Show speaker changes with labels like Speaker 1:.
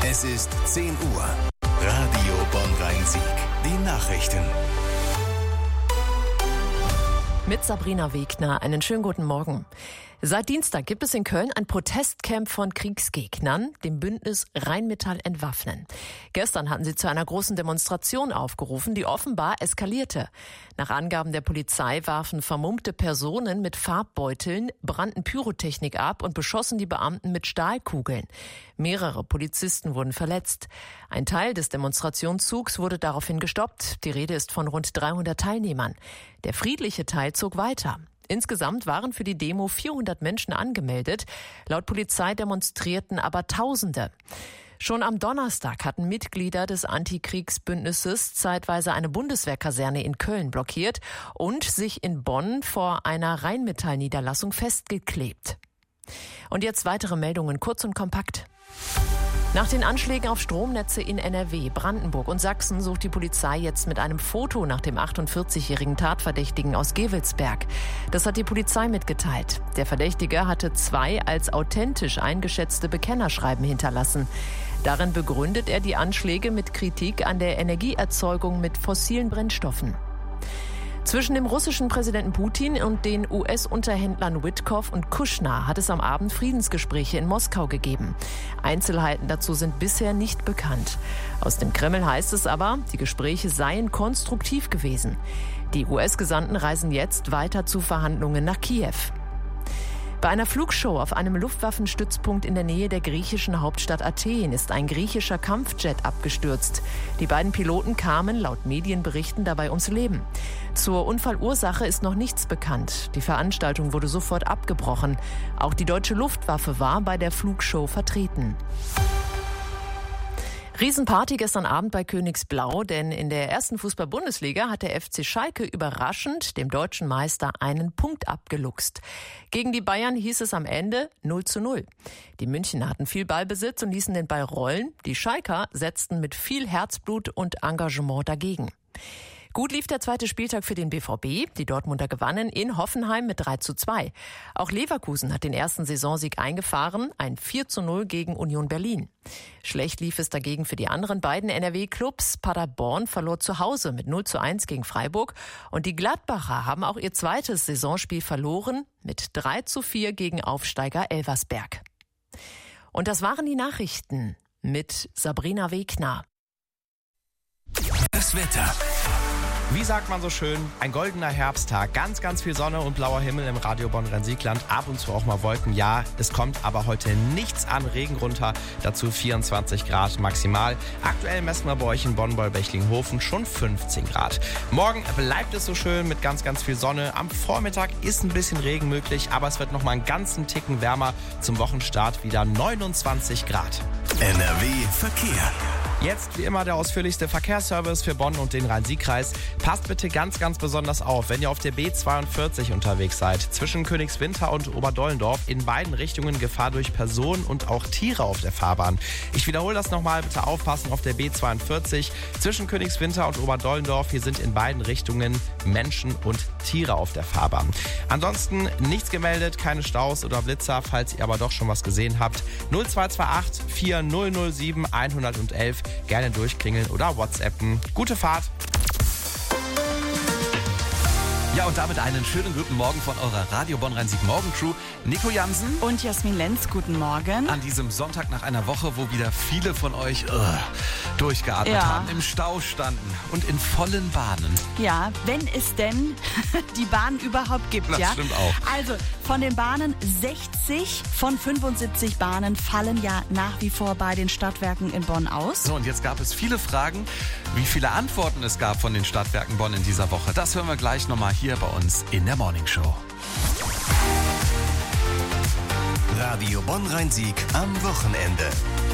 Speaker 1: Es ist 10 Uhr. Radio Bonn-Rhein-Sieg. Die Nachrichten.
Speaker 2: Mit Sabrina Wegner. Einen schönen guten Morgen. Seit Dienstag gibt es in Köln ein Protestcamp von Kriegsgegnern, dem Bündnis Rheinmetall entwaffnen. Gestern hatten sie zu einer großen Demonstration aufgerufen, die offenbar eskalierte. Nach Angaben der Polizei warfen vermummte Personen mit Farbbeuteln, brannten Pyrotechnik ab und beschossen die Beamten mit Stahlkugeln. Mehrere Polizisten wurden verletzt. Ein Teil des Demonstrationszugs wurde daraufhin gestoppt. Die Rede ist von rund 300 Teilnehmern. Der friedliche Teil zog weiter. Insgesamt waren für die Demo 400 Menschen angemeldet. Laut Polizei demonstrierten aber Tausende. Schon am Donnerstag hatten Mitglieder des Antikriegsbündnisses zeitweise eine Bundeswehrkaserne in Köln blockiert und sich in Bonn vor einer Rheinmetall-Niederlassung festgeklebt. Und jetzt weitere Meldungen, kurz und kompakt. Nach den Anschlägen auf Stromnetze in NRW, Brandenburg und Sachsen sucht die Polizei jetzt mit einem Foto nach dem 48-jährigen Tatverdächtigen aus Gevelsberg. Das hat die Polizei mitgeteilt. Der Verdächtige hatte 2 als authentisch eingeschätzte Bekennerschreiben hinterlassen. Darin begründet er die Anschläge mit Kritik an der Energieerzeugung mit fossilen Brennstoffen. Zwischen dem russischen Präsidenten Putin und den US-Unterhändlern Witkoff und Kushner hat es am Abend Friedensgespräche in Moskau gegeben. Einzelheiten dazu sind bisher nicht bekannt. Aus dem Kreml heißt es aber, die Gespräche seien konstruktiv gewesen. Die US-Gesandten reisen jetzt weiter zu Verhandlungen nach Kiew. Bei einer Flugshow auf einem Luftwaffenstützpunkt in der Nähe der griechischen Hauptstadt Athen ist ein griechischer Kampfjet abgestürzt. Die beiden Piloten kamen laut Medienberichten dabei ums Leben. Zur Unfallursache ist noch nichts bekannt. Die Veranstaltung wurde sofort abgebrochen. Auch die deutsche Luftwaffe war bei der Flugshow vertreten. Riesenparty gestern Abend bei Königsblau, denn in der ersten Fußball-Bundesliga hat der FC Schalke überraschend dem deutschen Meister einen Punkt abgeluchst. Gegen die Bayern hieß es am Ende 0:0. Die Münchner hatten viel Ballbesitz und ließen den Ball rollen. Die Schalker setzten mit viel Herzblut und Engagement dagegen. Gut lief der zweite Spieltag für den BVB. Die Dortmunder gewannen in Hoffenheim mit 3:2. Auch Leverkusen hat den ersten Saisonsieg eingefahren, ein 4:0 gegen Union Berlin. Schlecht lief es dagegen für die anderen beiden NRW-Clubs. Paderborn verlor zu Hause mit 0:1 gegen Freiburg. Und die Gladbacher haben auch ihr zweites Saisonspiel verloren mit 3:4 gegen Aufsteiger Elversberg. Und das waren die Nachrichten mit Sabrina Wegner.
Speaker 1: Das Wetter.
Speaker 3: Wie sagt man so schön, ein goldener Herbsttag, ganz, ganz viel Sonne und blauer Himmel im Radio Bonn-Rhein-Sieg-Land, ab und zu auch mal Wolken, ja, es kommt aber heute nichts an Regen runter, dazu 24 Grad maximal. Aktuell messen wir bei euch in Bonn-Beulbechlinghofen schon 15 Grad. Morgen bleibt es so schön mit ganz, ganz viel Sonne. Am Vormittag ist ein bisschen Regen möglich, aber es wird noch mal einen ganzen Ticken wärmer. Zum Wochenstart wieder 29 Grad.
Speaker 1: NRW Verkehr.
Speaker 3: Jetzt wie immer der ausführlichste Verkehrsservice für Bonn und den Rhein-Sieg-Kreis. Passt bitte ganz, ganz besonders auf, wenn ihr auf der B42 unterwegs seid. Zwischen Königswinter und Oberdollendorf in beiden Richtungen Gefahr durch Personen und auch Tiere auf der Fahrbahn. Ich wiederhole das nochmal, bitte aufpassen auf der B42. Zwischen Königswinter und Oberdollendorf, hier sind in beiden Richtungen Menschen und Tiere auf der Fahrbahn. Ansonsten nichts gemeldet, keine Staus oder Blitzer, falls ihr aber doch schon was gesehen habt. 0228 4007 111. Gerne durchklingeln oder WhatsAppen. Gute Fahrt!
Speaker 4: Ja, und damit einen schönen guten Morgen von eurer Radio Bonn-Rhein-Sieg Morgen-Crew. Nico Jansen.
Speaker 5: Und Jasmin Lenz, guten Morgen.
Speaker 4: An diesem Sonntag nach einer Woche, wo wieder viele von euch durchgeatmet haben, im Stau standen und in vollen Bahnen.
Speaker 5: Ja, wenn es denn die Bahn überhaupt gibt.
Speaker 4: Das stimmt auch.
Speaker 5: Also von den Bahnen 60 von 75 Bahnen fallen ja nach wie vor bei den Stadtwerken in Bonn aus.
Speaker 4: So, und jetzt gab es viele Fragen, wie viele Antworten es gab von den Stadtwerken Bonn in dieser Woche. Das hören wir gleich nochmal hier bei uns in der Morning Show.
Speaker 1: Radio Bonn-Rhein-Sieg am Wochenende.